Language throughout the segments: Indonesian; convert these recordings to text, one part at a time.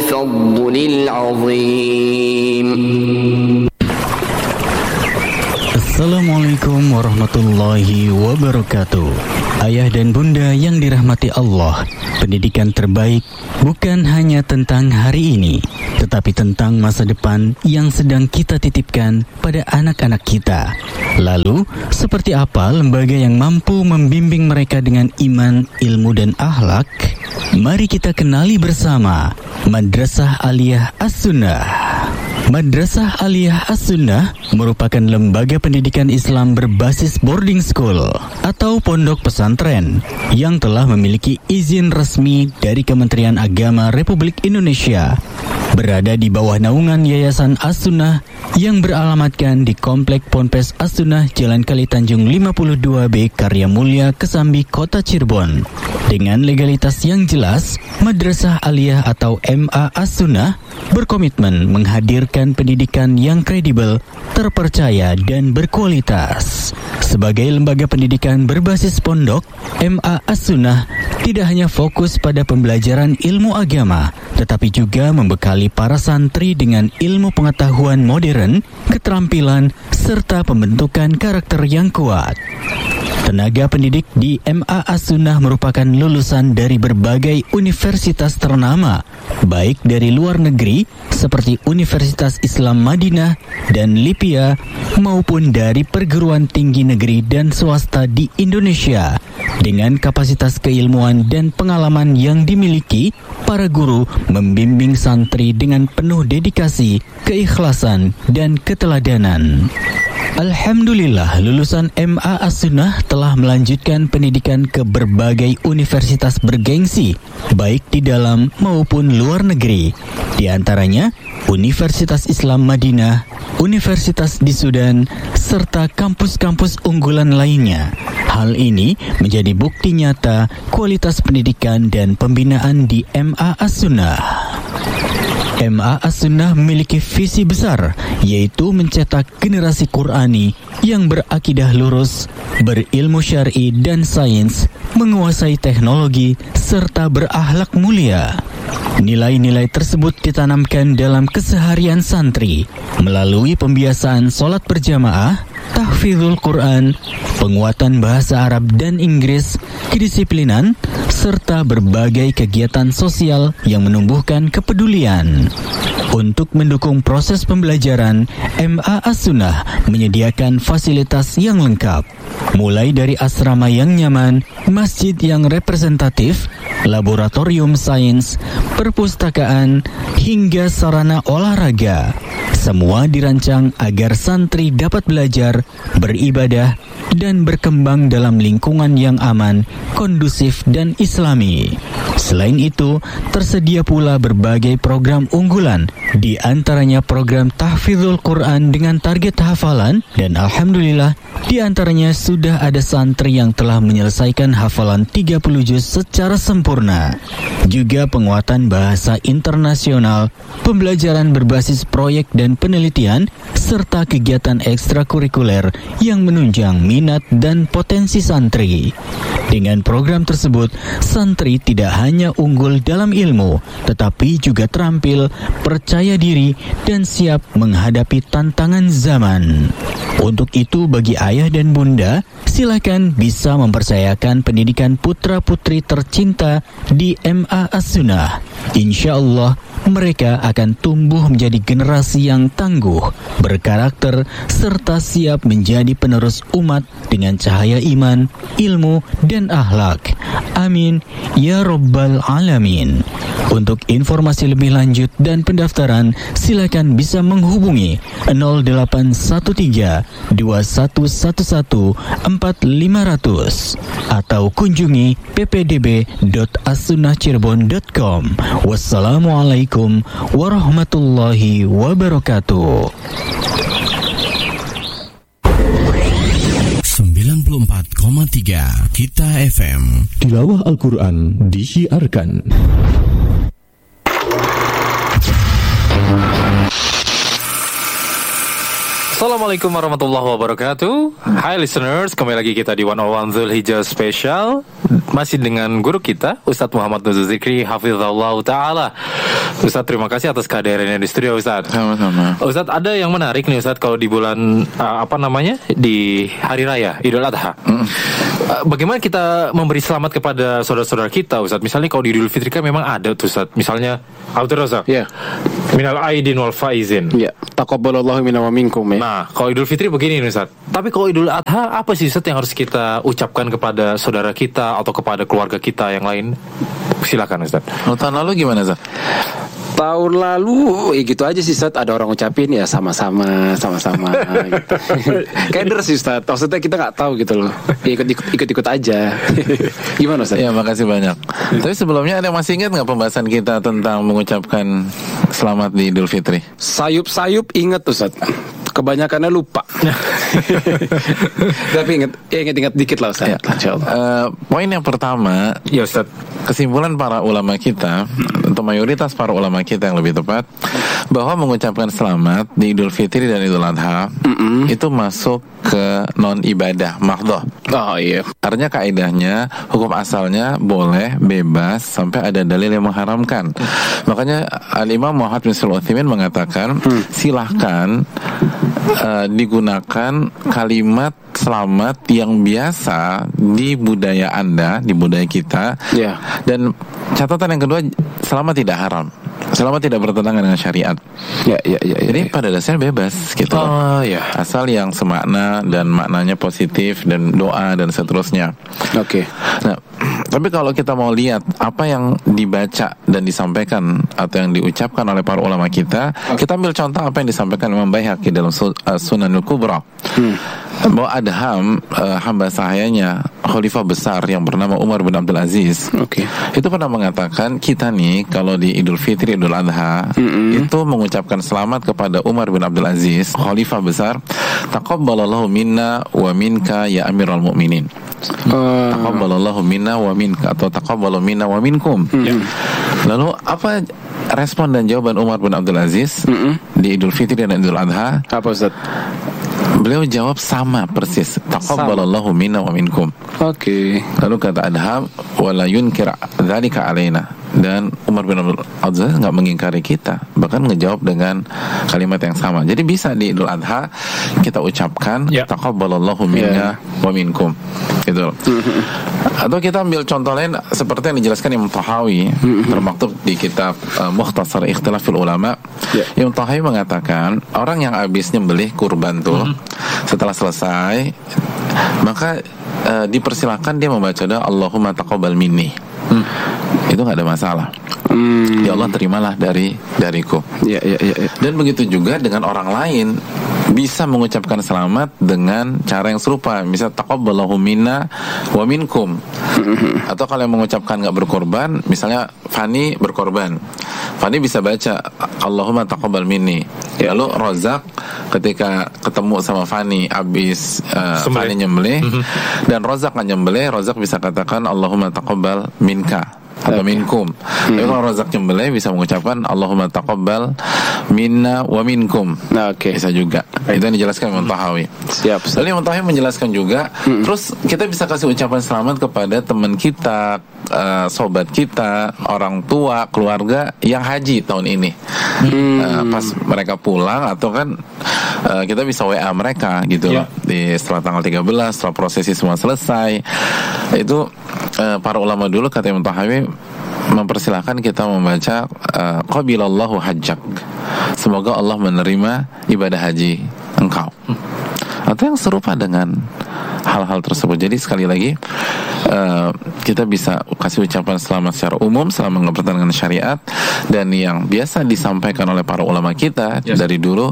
الفضل العظيم. Assalamualaikum warahmatullahi wabarakatuh. Ayah dan bunda yang dirahmati Allah, pendidikan terbaik bukan hanya tentang hari ini, tetapi tentang masa depan yang sedang kita titipkan pada anak-anak kita. Lalu, seperti apa lembaga yang mampu membimbing mereka dengan iman, ilmu, dan akhlak? Mari kita kenali bersama Madrasah Aliyah As-Sunnah. Madrasah Aliyah As-Sunnah merupakan lembaga pendidikan Islam berbasis boarding school atau pondok pesantren yang telah memiliki izin resmi dari Kementerian Agama Republik Indonesia. Berada di bawah naungan Yayasan As-Sunnah yang beralamatkan di Komplek Ponpes As-Sunnah Jalan Kali Tanjung 52B Karya Mulia Kesambi, Kota Cirebon. Dengan legalitas yang jelas, Madrasah Aliyah atau MA As-Sunnah berkomitmen menghadirkan pendidikan yang kredibel, terpercaya, dan berkualitas. Sebagai lembaga pendidikan berbasis pondok, MA As-Sunnah tidak hanya fokus pada pembelajaran ilmu agama, tetapi juga membekali para santri dengan ilmu pengetahuan modern, keterampilan, serta pembentukan karakter yang kuat. Tenaga pendidik di MA As-Sunnah merupakan lulusan dari berbagai universitas ternama, baik dari luar negeri seperti Universitas Islam Madinah dan Lipia, maupun dari perguruan tinggi negeri dan swasta di Indonesia. Dengan kapasitas keilmuan dan pengalaman yang dimiliki, para guru membimbing santri dengan penuh dedikasi, keikhlasan, dan keteladanan. Alhamdulillah, lulusan MA As-Sunnah telah melanjutkan pendidikan ke berbagai universitas bergengsi, baik di dalam maupun luar negeri. Di antaranya, Universitas Islam Madinah, Universitas di Sudan, serta kampus-kampus unggulan lainnya. Hal ini menjadi bukti nyata kualitas pendidikan dan pembinaan di MA As-Sunnah. MA As-Sunnah memiliki visi besar, yaitu mencetak generasi Qur'ani yang berakidah lurus, berilmu syar'i dan sains, menguasai teknologi, serta berakhlak mulia. Nilai-nilai tersebut ditanamkan dalam keseharian santri melalui pembiasaan sholat berjamaah, tahfidzul Quran, penguatan bahasa Arab dan Inggris, kedisiplinan, serta berbagai kegiatan sosial yang menumbuhkan kepedulian. Untuk mendukung proses pembelajaran, MA As-Sunnah menyediakan fasilitas yang lengkap, mulai dari asrama yang nyaman, masjid yang representatif, laboratorium sains, perpustakaan, hingga sarana olahraga. Semua dirancang agar santri dapat belajar, beribadah, dan berkembang dalam lingkungan yang aman, kondusif, dan islami. Selain itu, tersedia pula berbagai program unggulan, di antaranya program tahfidzul Quran dengan target hafalan, dan alhamdulillah, di antaranya sudah ada santri yang telah menyelesaikan hafalan 30 juz secara sempurna. Juga penguatan bahasa internasional, pembelajaran berbasis proyek dan penelitian, serta kegiatan ekstrakurikuler yang menunjang minat dan potensi santri. Dengan program tersebut, santri tidak hanya unggul dalam ilmu, tetapi juga terampil, percaya diri, dan siap menghadapi tantangan zaman. Untuk itu, bagi ayah dan bunda, silakan bisa mempercayakan pendidikan putra-putri tercinta di MA As-Sunnah. Insya Allah, mereka akan tumbuh menjadi generasi yang tangguh, berkarakter, serta siap menjadi penerus umat dengan cahaya iman, ilmu, dan akhlak. Amin, ya Rabbal Alamin. Untuk informasi lebih lanjut dan pendaftaran, silakan bisa menghubungi 0813 2111 4500 atau kunjungi ppdb.assunnahcirebon.com. Wassalamualaikum warahmatullahi wabarakatuh. 94,3 Kita FM. Tilawah Al-Quran disiarkan. Assalamualaikum warahmatullahi wabarakatuh. Hai listeners, kembali lagi kita di 101 Dzulhijjah Special. Masih dengan guru kita Ustadz Muhammad Nuzul Zikri Hafizahullah Ta'ala. Ustadz, terima kasih atas kehadirannya di studio Ustadz. Sama-sama. Ustadz, ada yang menarik nih Ustadz, kalau di bulan di Hari Raya Idul Adha. Bagaimana kita memberi selamat kepada saudara-saudara kita Ustadz? Misalnya kalau di Idul Fitri kan memang ada tuh Ustadz. Misalnya Al-Tirasa, minal aidin wal faizin, Taqabbalallahu minna wa minkum, ya. Nah, kalau Idul Fitri begini nih Ustaz. Tapi kalau Idul Adha, apa sih Ustaz yang harus kita ucapkan kepada saudara kita atau kepada keluarga kita yang lain? Silakan Ustaz. Tahun lalu gimana Ustaz? Tahun lalu gitu aja sih Ustaz, ada orang ucapin ya sama-sama gitu. Keder sih Ustaz, maksudnya kita nggak tahu gitu loh, ikut aja. Gimana Ustaz? Ya, makasih banyak. Tapi sebelumnya ada yang masih ingat nggak pembahasan kita tentang mengucapkan selamat di Idul Fitri? Sayup ingat Ustaz, kebanyakannya lupa. Tapi ingat dikit lah Ustaz. Ya. Poin yang pertama, Ya Ustaz, kesimpulan para ulama kita, atau mayoritas para ulama kita yang lebih tepat, bahwa mengucapkan selamat di Idul Fitri dan Idul Adha itu masuk ke non ibadah mahdhah. Oh iya. Artinya kaidahnya, hukum asalnya boleh, bebas sampai ada dalil yang mengharamkan. Makanya Al-Imam Muhammad bin Shalih Al-Utsaimin mengatakan silahkan digunakan kalimat selamat yang biasa di budaya Anda, di budaya kita. Dan catatan yang kedua, selamat tidak haram, selamat tidak bertentangan dengan syariat. Jadi pada dasarnya bebas gitu. Asal yang semakna dan maknanya positif dan doa dan seterusnya. Nah, tapi kalau kita mau lihat apa yang dibaca dan disampaikan atau yang diucapkan oleh para ulama kita, kita ambil contoh apa yang disampaikan Imam Baihaqi dalam Sunanul Kubra. Bahwa Adham, hamba sahayanya khalifah besar yang bernama Umar bin Abdul Aziz, itu pernah mengatakan, kita nih kalau di Idul Fitri, Idul Adha, itu mengucapkan selamat kepada Umar bin Abdul Aziz, khalifah besar, taqabbalallahu minna wa minka ya Amirul Mukminin. Taqabbalallahu minna wa minka, atau taqabbalu minna wa minkum. Lalu apa respon dan jawaban Umar bin Abdul Aziz di Idul Fitri dan Idul Adha? Apa Ustaz? Beliau jawab sama persis, taqabbalallahu minna wa minkum. Lalu kata Adham, wala yunkir dzalika alaina. Dan Umar bin Abdul Aziz nggak mengingkari kita, bahkan ngejawab dengan kalimat yang sama. Jadi bisa di Idul Adha kita ucapkan taqabbalallahu minna wa minkum, gitu. Atau kita ambil contoh lain seperti yang dijelaskan Imam Tahawi termaktub di kitab Mukhtasar Ikhtilafil Ulama. Imam Tahawi mengatakan, orang yang habis nyembelih kurban tuh setelah selesai, maka dipersilahkan dia membaca doa Allahumma taqabbal minni. Itu nggak ada masalah. Ya Allah, terimalah dariku. Dan begitu juga dengan orang lain, bisa mengucapkan selamat dengan cara yang serupa. Misal taqabbalahu minna wa minkum. Atau kalau yang mengucapkan nggak berkorban, misalnya Fani berkorban, Fani bisa baca Allahumma taqabbal minni. Lalu Rozak ketika ketemu sama Fani abis Fani nyembelih, dan Rozak nggak nyembelih, Rozak bisa katakan Allahumma taqabbal minka atau minkum. Tapi kalau Razak nyembelih bisa mengucapkan Allahumma taqabbal minna wa minkum. Bisa juga. Itu yang dijelaskan Imam Tahawi. Lalu Imam Tahawi menjelaskan juga, terus kita bisa kasih ucapan selamat kepada teman kita, sobat kita, orang tua, keluarga yang haji tahun ini. Pas mereka pulang, atau kan kita bisa WA mereka gitu setelah tanggal 13, setelah prosesi semua selesai. Itu para ulama dulu, kata Imam Tahawi, mempersilahkan kita membaca qabilallahu hajjak, semoga Allah menerima ibadah haji engkau, atau yang serupa dengan hal-hal tersebut. Jadi sekali lagi, kita bisa kasih ucapan selamat secara umum selama nggak bertentangan dengan syariat, dan yang biasa disampaikan oleh para ulama kita dari dulu,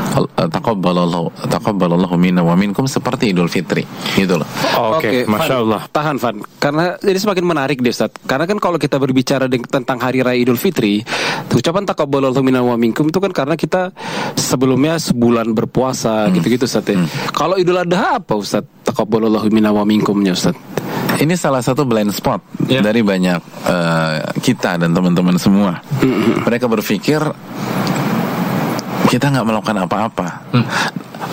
taqabbalallahu minna wa minkum, seperti Idul Fitri gitu loh. Masya Allah. Tahan Van, karena ini semakin menarik deh Ustaz. Karena kan kalau kita berbicara tentang Hari Raya Idul Fitri, ucapan taqabbalallahu minna wa minkum itu kan karena kita sebelumnya sebulan berpuasa gitu-gitu Ustaz ya. Kalau Idul Adha apa Ustaz? Taqabbalallahu minna wa minkumnya Ustaz. Ini salah satu blind spot dari banyak kita dan teman-teman semua. Mereka berpikir kita nggak melakukan apa-apa.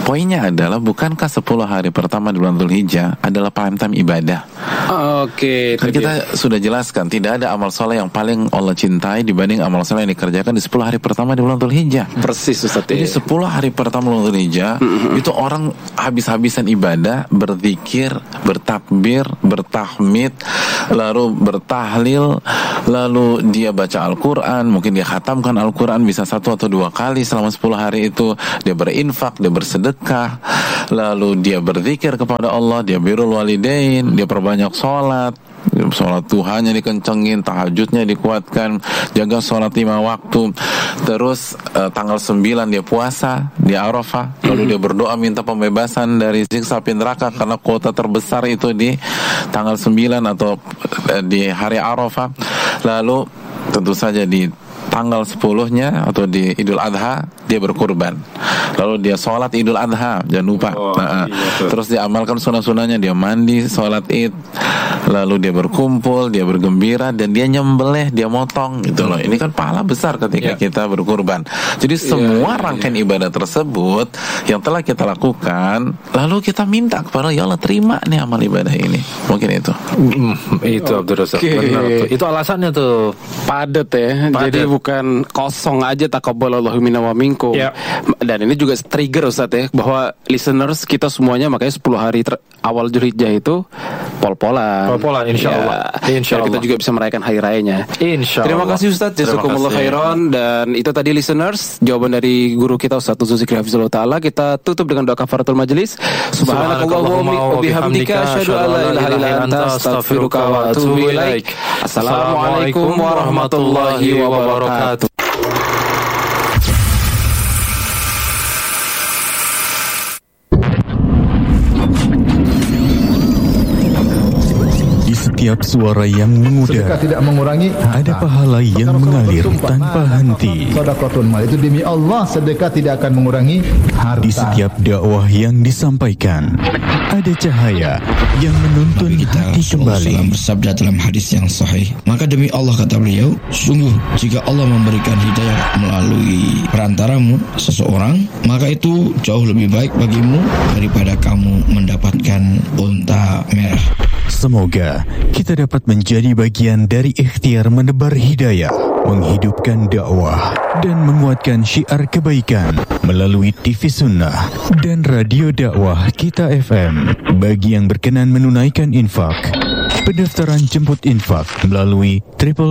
Poinnya adalah, bukankah 10 hari pertama di bulan Dzulhijjah adalah prime time ibadah? Oke, Kan kita sudah jelaskan, tidak ada amal soleh yang paling Allah cintai dibanding amal soleh yang dikerjakan di 10 hari pertama di bulan Dzulhijjah. Persis Ustaz. Jadi 10 hari pertama bulan Dzulhijjah itu orang habis-habisan ibadah, berzikir, bertakbir, bertahmid, lalu bertahlil, lalu dia baca Al-Quran, mungkin dia khatamkan Al-Quran bisa 1 atau 2 kali selama 10 hari itu. Dia berinfak, dia bersedekah, lalu dia berzikir kepada Allah, dia birrul walidain, dia perbanyak sholat Tuhannya dikencengin, tahajudnya dikuatkan, jaga sholat 5 waktu. Terus tanggal 9 dia puasa di Arafah, lalu dia berdoa minta pembebasan dari siksa api neraka, karena kuota terbesar itu di tanggal 9 atau di hari Arafah. Lalu tentu saja di tanggal 10-nya atau di Idul Adha dia berkurban. Lalu dia sholat Idul Adha, jangan lupa. Terus dia amalkan sunah-sunahnya, dia mandi, sholat Id, lalu dia berkumpul, dia bergembira, dan dia nyembelih, dia motong gitu loh. Ini kan pahala besar ketika kita berkurban. Jadi semua rangkaian ibadah tersebut yang telah kita lakukan, lalu kita minta kepada ya Allah, terima nih amal ibadah ini. Mungkin itu. Itu Abdul Razak. Benar tuh. Itu alasannya tuh. Padat ya. Jadi bukan kosong aja taqabbalallahu minna wa minkum. Dan ini juga trigger Ustaz ya, bahwa listeners kita semuanya, makanya 10 hari awal Dzulhijjah itu pol-polan. Pol-polan insyaallah. Insyaallah kita juga bisa merayakan hari rayanya. Insyaallah. Terima kasih Ustaz, jazakumullah khairan. Dan itu tadi listeners, jawaban dari guru kita Ustaz Zulzikri Hafizullah Ta'ala. Kita tutup dengan doa kafaratul majelis. Subhanakallahumma wa bihamdika asyhadu an la ilaha illa anta astaghfiruka wa atubu ilaik. Assalamualaikum warahmatullahi wabarakatuh. Setiap suara yang mengudar, sedekah tidak mengurangi harta. Ada pahala yang mengalir tanpa henti. Sedekahun mal, itu demi Allah, sedekah tidak akan mengurangi harta. Di setiap dakwah yang disampaikan, ada cahaya yang menuntun hati kembali. Bersabda dalam hadis yang sahih, maka demi Allah, kata beliau, sungguh jika Allah memberikan hidayah melalui perantaramu seseorang, maka itu jauh lebih baik bagimu daripada kamu mendapatkan unta merah. Semoga kita dapat menjadi bagian dari ikhtiar menebar hidayah, menghidupkan dakwah, dan menguatkan syiar kebaikan melalui TV Sunnah dan Radio Dakwah Kita FM. Bagi yang berkenan menunaikan infak, pendaftaran jemput infak melalui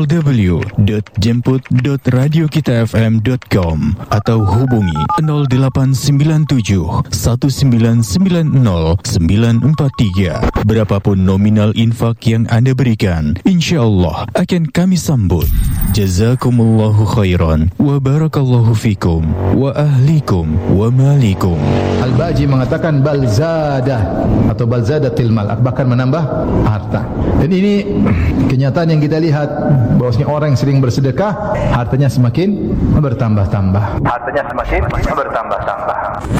www.jemput.radiokitafm.com atau hubungi 0897 1990 943. Berapapun nominal infak yang Anda berikan, insyaallah akan kami sambut. Jazakumullahu khairan wa barakallahu fikum wa ahlikum wa malikum. Al-Baji mengatakan balzadah atau balzadatil mal, bahkan menambah harta. Dan ini kenyataan yang kita lihat, bahwasanya orang yang sering bersedekah, hartanya semakin bertambah-tambah.